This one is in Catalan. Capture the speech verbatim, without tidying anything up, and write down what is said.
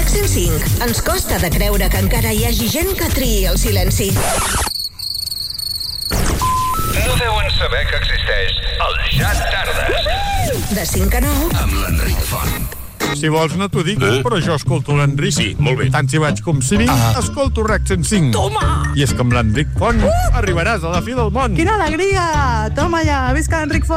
RAC cent cinc. Ens costa de creure que encara hi hagi gent que triï el silenci. No deuen saber que existeix el Ja Tardes. De cinc a nou. Amb l'Enric Font. Si vols no t'ho dic, eh? Però jo escolto l'Enric. Sí, molt bé. Tant si vaig com si vinc, ah. escolto RAC cent cinc. Toma! I és que amb l'Enric Font uh! arribaràs a la fi del món. Quina alegria! Toma ja, visca l'Enric Font!